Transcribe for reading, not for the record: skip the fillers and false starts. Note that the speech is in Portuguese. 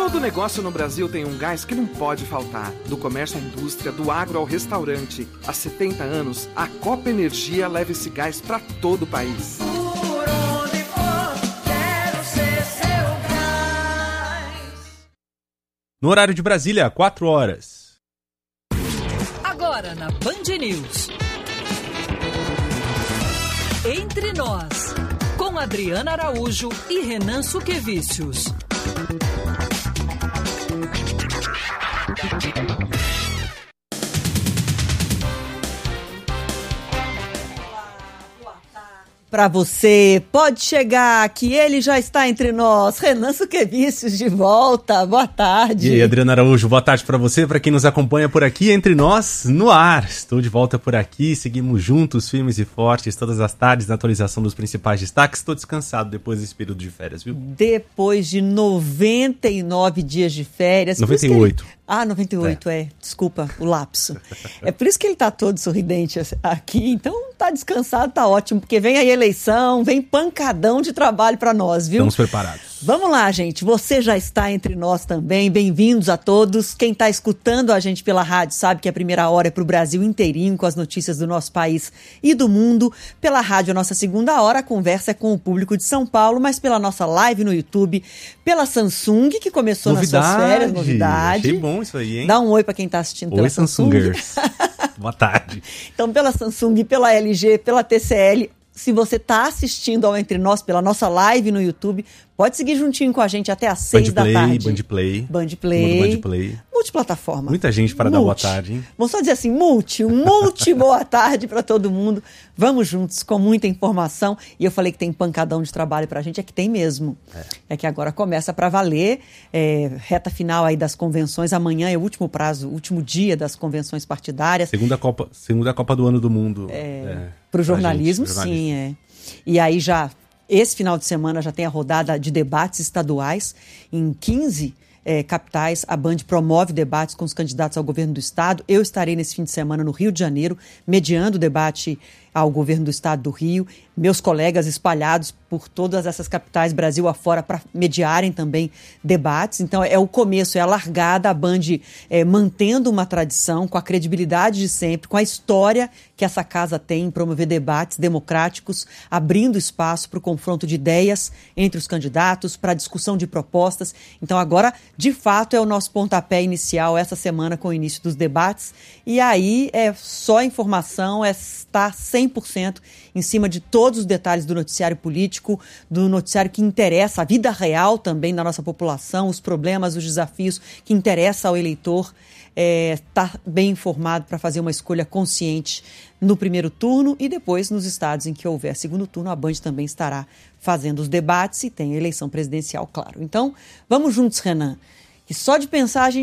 Todo negócio no Brasil tem um gás que não pode faltar. Do comércio à indústria, do agro ao restaurante. Há 70 anos, a Copa Energia leva esse gás para todo o país. Por onde for, quero ser seu gás. No horário de Brasília, 4 horas. Agora na Band News. Entre Nós, com Adriana Araújo e Renan Suquevicius. Para você, pode chegar que ele já está entre nós. Renan Suquevicius de volta, boa tarde. E aí, Adriana Araújo, boa tarde para você, para quem nos acompanha por aqui, Entre Nós, no ar. Estou de volta por aqui, seguimos juntos, firmes e fortes, todas as tardes na atualização dos principais destaques. Estou descansado depois desse período de férias, viu? Depois de 99 dias de férias. 98. 98, desculpa, o lapso. É por isso que ele tá todo sorridente aqui, então tá descansado, tá ótimo, porque vem a eleição, vem pancadão de trabalho para nós, viu? Estamos preparados. Vamos lá, gente, você já está entre nós também, bem-vindos a todos. Quem está escutando a gente pela rádio sabe que a primeira hora é para o Brasil inteirinho, com as notícias do nosso país e do mundo. Pela rádio, a nossa segunda hora, a conversa é com o público de São Paulo, mas pela nossa live no YouTube, pela Samsung, que começou nas suas férias, novidade. Achei bom isso aí, hein? Dá um oi para quem está assistindo pela Samsung. Samsungers. Boa tarde. Então, pela Samsung, pela LG, pela TCL, se você está assistindo ao Entre Nós pela nossa live no YouTube, pode seguir juntinho com a gente até às 6 da tarde. Bandplay. Bandplay. Multiplataforma. Muita gente para dar boa tarde, hein? Vamos só dizer assim, multi boa tarde para todo mundo. Vamos juntos com muita informação. E eu falei que tem pancadão de trabalho para a gente, é que tem mesmo. É que agora começa para valer. Reta final aí das convenções. Amanhã é o último prazo, o último dia das convenções partidárias. Segunda Copa do Ano do Mundo. Para o jornalismo, sim. E aí já, esse final de semana já tem a rodada de debates estaduais em 15 capitais. A Band promove debates com os candidatos ao governo do Estado. Eu estarei nesse fim de semana no Rio de Janeiro, mediando o debate ao governo do Estado do Rio. Meus colegas espalhados por todas essas capitais, Brasil afora, para mediarem também debates. Então, é o começo, é a largada, a Band mantendo uma tradição, com a credibilidade de sempre, com a história que essa casa tem em promover debates democráticos, abrindo espaço para o confronto de ideias entre os candidatos, para a discussão de propostas. Então, agora, de fato, é o nosso pontapé inicial essa semana com o início dos debates. E aí, é só informação, está 100% em cima de todos os detalhes do noticiário político, do noticiário que interessa a vida real também da nossa população, os problemas, os desafios que interessam ao eleitor. Está bem informado para fazer uma escolha consciente no primeiro turno e depois nos estados em que houver segundo turno, a Band também estará fazendo os debates e tem a eleição presidencial, claro. Então, vamos juntos, Renan, que só de pensar a gente